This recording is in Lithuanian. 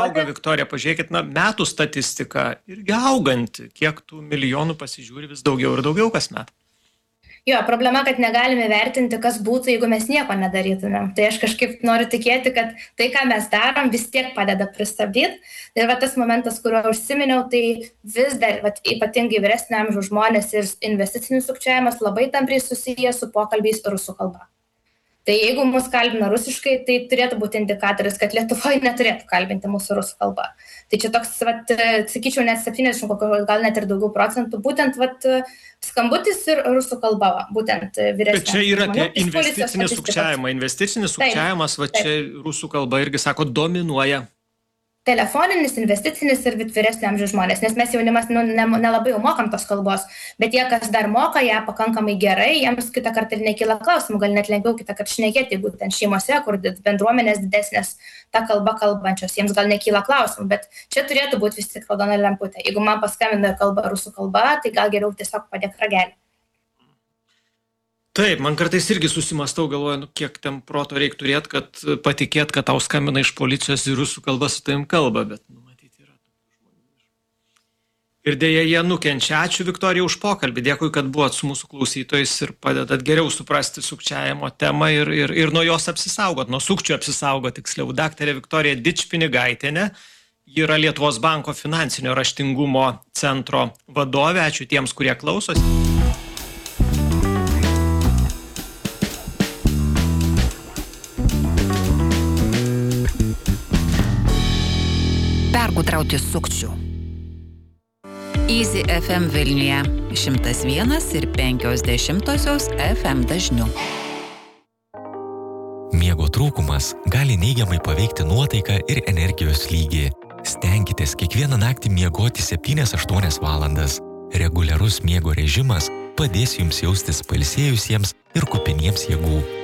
auga, Viktorija, pažiūrėkit, metų statistika irgi auganti, kiek tų milijonų pasižiūri vis daugiau ir daugiau kasmet. Jo, problema, kad negalime vertinti, kas būtų, jeigu mes nieko nedarytumėm. Tai aš kažkaip noriu tikėti, kad tai, ką mes darom, vis tiek padeda pristabdyti. Ir tas momentas, kuriuo užsiminiau, tai vis dar, ypatingai vyresnio amžiaus žmonės ir investicinis sukčiavimas labai tampriai susijęs su pokalbiais rusų kalba. Tai jeigu mus kalbina rusiškai, tai turėtų būti indikatorius, kad Lietuvoje neturėtų kalbinti mūsų rusų kalba. Tai čia toks, sakyčiau, net 70, gal net ir daugiau procentų, būtent skambutis ir rusų kalba, būtent vyresnio. Bet čia yra apie investicinį sukčiavimą. Investicinis sukčiavimas, čia rusų kalba irgi sako, dominuoja. Telefoninis, investicinis ir vyresnio amžiaus žmonės, nes mes jaunimas nelabai jau mokam tos kalbos, bet tie, kas dar moka ją pakankamai gerai, jiems kitą kartą ir nekyla klausimų, gal net lengviau kitą kartą šnekėti, jeigu ten šeimose, kur bendruomenės didesnės tą kalbą kalbančios, jiems gal nekyla klausimų, bet čia turėtų būti vis tik raudona lemputė. Jeigu man paskambina kalba rusų kalba, tai gal geriau tiesiog padėk ragelį. Taip, man kartais irgi susimastau, galvoju, kiek ten proto reikia turėti, kad patikėt, kad tau skambina iš policijos ir rusų kalba su tavim kalba, bet matyti yra tokių žmonių. Ir dėja jie nukenčia. Ačiū, Viktorija, už pokalbį. Dėkui, kad buvot su mūsų klausytojais ir padedat geriau suprasti sukčiavimo temą ir nuo jos apsisaugot, nuo sukčių apsisaugot, tiksliau. Daktarė Viktorija Dičpinigaitienė, ji yra Lietuvos banko finansinio raštingumo centro vadovė. Ačiū tiems, kurie klausosi. Pergudrauti sukčių. Easy FM Vilniuje 101,5 FM dažniu. Miego trūkumas gali neigiamai paveikti nuotaiką ir energijos lygį. Stenkitės kiekvieną naktį miegoti 7-8 valandas. Reguliarus miego režimas padės jums jaustis pailsėjusiems ir kupiniems jėgų.